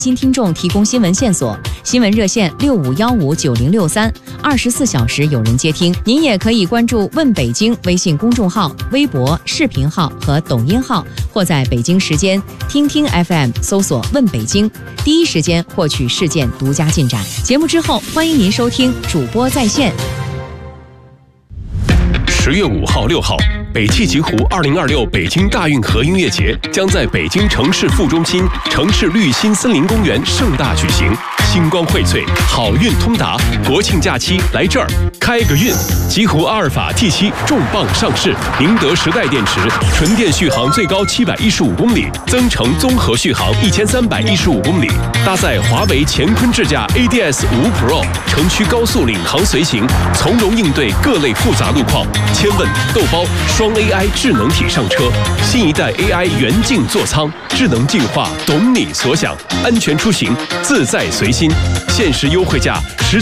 新听众提供新闻线索，新闻热线65159063，24小时有人接听。您也可以关注“问北京”微信公众号、微博、视频号和抖音号，或在北京时间听听 FM 搜索“问北京”，第一时间获取事件独家进展。节目之后，欢迎您收听主播在线。 10月5号、6号，北汽极狐2026北京大运河音乐节将在北京城市副中心城市绿心森林公园盛大举行。星光荟萃，好运通达，国庆假期来这儿开个运！极狐阿尔法 T7 重磅上市，宁德时代电池，纯电续航最高715公里，增程综合续航1315公里，搭载华为乾坤智驾 ADS 5 Pro， 城区高速领航随行，从容应对各类复杂路况。千问豆包双 AI 智能体上车，新一代 AI 元镜座舱，智能进化，懂你所想，安全出行，自在随心。限时优惠价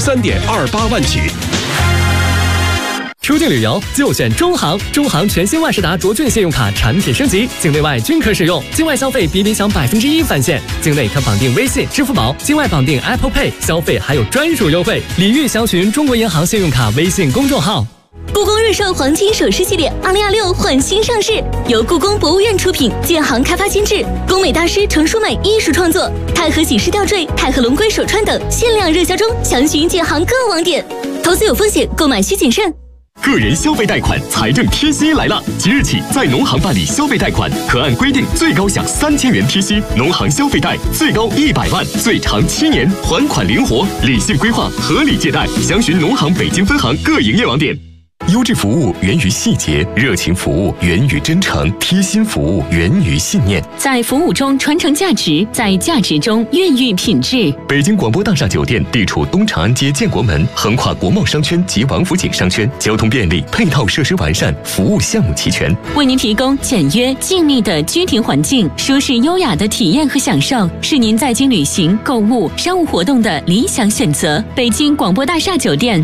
13.28万起。 出境旅游就选中航，中航全新万事达卓俊信用卡产品升级，境内外均可使用，境外消费比领享1%返现，境内可绑定微信、支付宝，境外绑定 Apple Pay， 消费还有专属优惠。礼遇详询中国银行信用卡微信公众号。 故宫日寿黄金首饰系列2026焕新上市，由故宫博物院出品，建行开发监制，工美大师程淑美艺术创作，太和喜事吊坠、太和龙龟手串等限量热销中，详询建行各网点。投资有风险，购买需谨慎。 个人消费贷款财政贴息来了！即日起，在农行办理消费贷款，可按规定最高享3000元贴息。农行消费贷最高100万，最长7年，还款灵活，理性规划，合理借贷。详询农行北京分行各营业网点。 优质服务源于细节，热情服务源于真诚，贴心服务源于信念。 在服务中传承价值，在价值中孕育品质。 北京广播大厦酒店地处东长安街建国门，横跨国贸商圈及王府井商圈，交通便利，配套设施完善，服务项目齐全， 为您提供简约静谧的居庭环境，舒适优雅的体验和享受，是您在京旅行、购物、商务活动的理想选择。北京广播大厦酒店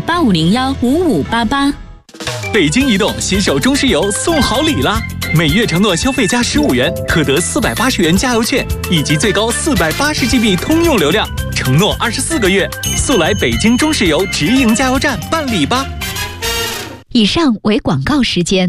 85015588。 北京移动携手中石油送好礼啦！每月承诺消费加15元，可得480元加油券以及最高480GB 通用流量，承诺24个月，速来北京中石油直营加油站办理吧。 以上为广告时间。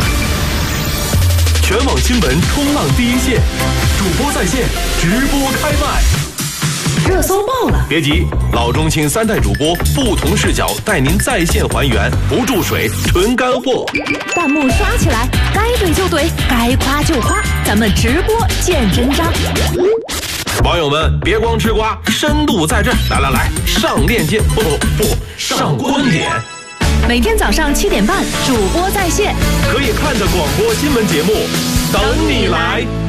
全网新闻冲浪第一线，主播在线，直播开麦。 热搜爆了！ 别急，老中青3代主播不同视角带您在线还原，不注水，纯干货。 弹幕刷起来，该怼就怼，该夸就夸，咱们直播见真章。 网友们别光吃瓜，深度在这，来，上链接，不，上观点。 每天早上7点半，主播在线， 可以看的广播新闻节目，等你来。